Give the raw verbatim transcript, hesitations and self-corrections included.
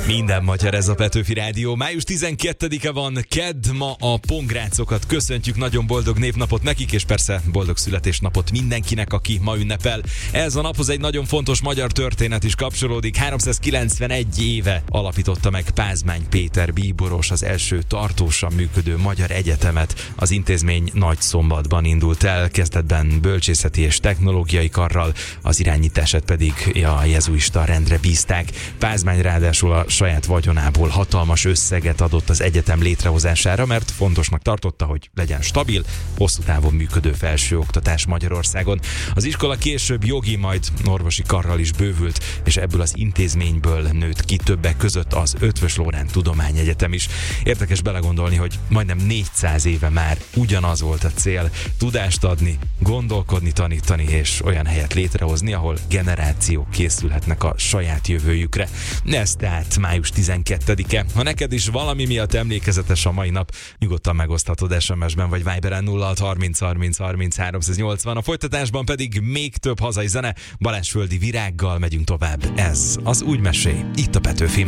Minden magyar, ez a Petőfi Rádió. május tizenkettedike van, kedd, ma a pongrácokat köszöntjük, nagyon boldog névnapot nekik, és persze boldog születésnapot mindenkinek, aki ma ünnepel. Ez a naphoz egy nagyon fontos magyar történet is kapcsolódik. háromszázkilencvenegy éve alapította meg Pázmány Péter bíboros az első tartósan működő magyar egyetemet. Az intézmény Nagyszombatban indult el, kezdetben bölcsészeti és technológiai karral, az irányítását pedig a jezuista rendre bízták. Pázmány ráadásul a saját vagyonából hatalmas összeget adott az egyetem létrehozására, mert fontosnak tartotta, hogy legyen stabil, hosszú távon működő felsőoktatás Magyarországon. Az iskola később jogi, majd orvosi karral is bővült, és ebből az intézményből nőtt ki többek között az Eötvös Loránd Tudományegyetem is. Érdekes belegondolni, hogy majdnem négyszáz éve már ugyanaz volt a cél, tudást adni, gondolkodni, tanítani és olyan helyet létrehozni, ahol generációk készülhetnek a saját jövőjükre. Ez tehát május tizenkettedike. Ha neked is valami miatt emlékezetes a mai nap, nyugodtan megoszthatod es em es-ben vagy Viberen nulla hat harminc harminc harminc háromszáznyolcvan. A folytatásban pedig még több hazai zene, Balázs Földi Virággal megyünk tovább. Ez az Úgy mesél, itt a Petőfin.